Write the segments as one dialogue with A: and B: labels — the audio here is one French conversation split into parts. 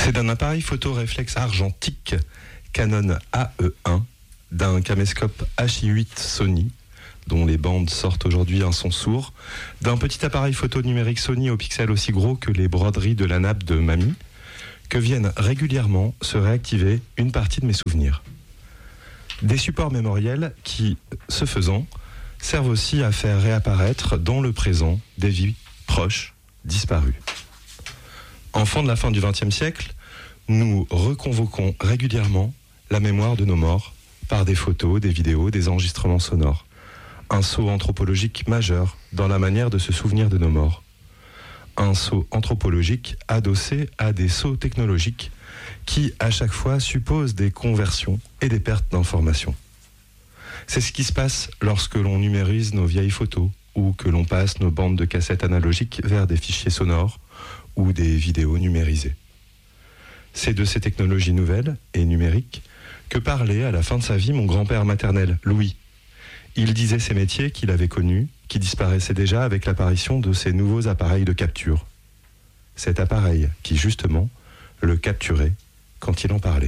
A: C'est d'un appareil photo réflexe argentique Canon AE1, d'un caméscope HI8 Sony, dont les bandes sortent aujourd'hui un son sourd, d'un petit appareil photo numérique Sony au pixel aussi gros que les broderies de la nappe de mamie, que viennent régulièrement se réactiver une partie de mes souvenirs. Des supports mémoriels qui, ce faisant, servent aussi à faire réapparaître dans le présent des vies proches disparues. Enfants de la fin du XXe siècle, nous reconvoquons régulièrement la mémoire de nos morts par des photos, des vidéos, des enregistrements sonores. Un saut anthropologique majeur dans la manière de se souvenir de nos morts. Un saut anthropologique adossé à des sauts technologiques qui, à chaque fois, supposent des conversions et des pertes d'informations. C'est ce qui se passe lorsque l'on numérise nos vieilles photos ou que l'on passe nos bandes de cassettes analogiques vers des fichiers sonores ou des vidéos numérisées. C'est de ces technologies nouvelles et numériques que parlait à la fin de sa vie mon grand-père maternel, Louis. Il disait ces métiers qu'il avait connus, qui disparaissaient déjà avec l'apparition de ces nouveaux appareils de capture. Cet appareil qui, justement, le capturait quand il en parlait.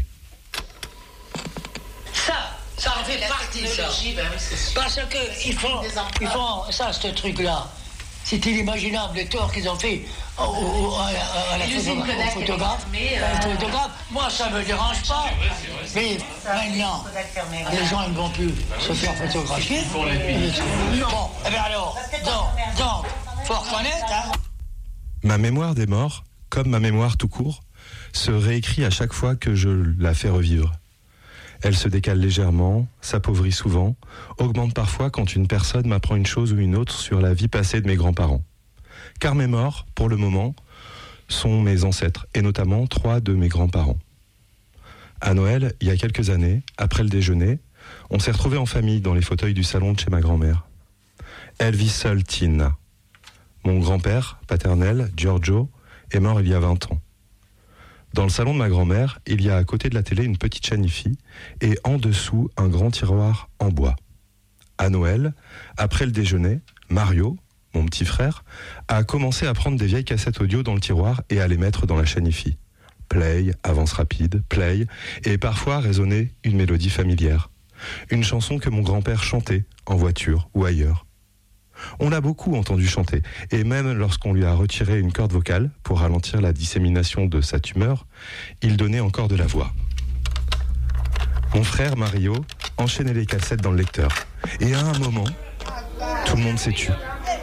B: Ça en fait partie, ça. Parce qu'ils font ça, ce truc-là. C'est inimaginable, les torts qu'ils ont fait à la photographe. Moi, ça me dérange pas. Mais maintenant, les gens ne vont plus se faire photographier. Bon, eh bien alors, donc, faut reconnaître, hein.
A: Ma mémoire des morts, comme ma mémoire tout court, se réécrit à chaque fois que je la fais revivre. Elle se décale légèrement, s'appauvrit souvent, augmente parfois quand une personne m'apprend une chose ou une autre sur la vie passée de mes grands-parents. Car mes morts, pour le moment, sont mes ancêtres, et notamment 3 de mes grands-parents. À Noël, il y a quelques années, après le déjeuner, on s'est retrouvés en famille dans les fauteuils du salon de chez ma grand-mère. Elle vit seule, Tina. Mon grand-père, paternel, Giorgio, est mort il y a 20 ans. Dans le salon de ma grand-mère, il y a à côté de la télé une petite chaîne hi-fi et en dessous un grand tiroir en bois. À Noël, après le déjeuner, Mario, mon petit frère, a commencé à prendre des vieilles cassettes audio dans le tiroir et à les mettre dans la chaîne hi-fi. Play, avance rapide, play, et parfois résonnait une mélodie familière. Une chanson que mon grand-père chantait en voiture ou ailleurs. On l'a beaucoup entendu chanter, et même lorsqu'on lui a retiré une corde vocale pour ralentir la dissémination de sa tumeur, il donnait encore de la voix. Mon frère Mario enchaînait les cassettes dans le lecteur, et à un moment, tout le monde s'est tu.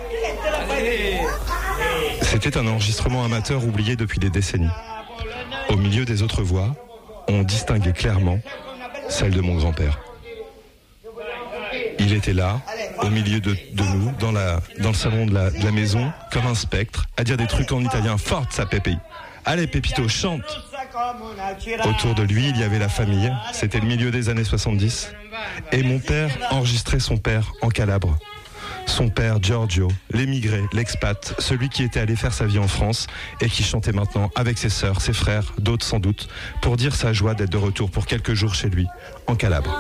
A: C'était un enregistrement amateur oublié depuis des décennies. Au milieu des autres voix, on distinguait clairement celle de mon grand-père. Il était là, au milieu de nous, dans le salon de la maison, comme un spectre, à dire des trucs en italien. Forza Pepe. Allez Pepito, chante. Autour de lui, il y avait la famille. C'était le milieu des années 70. Et mon père enregistrait son père en Calabre. Son père Giorgio, l'émigré, l'expat, celui qui était allé faire sa vie en France et qui chantait maintenant avec ses sœurs, ses frères, d'autres sans doute, pour dire sa joie d'être de retour pour quelques jours chez lui, en Calabre.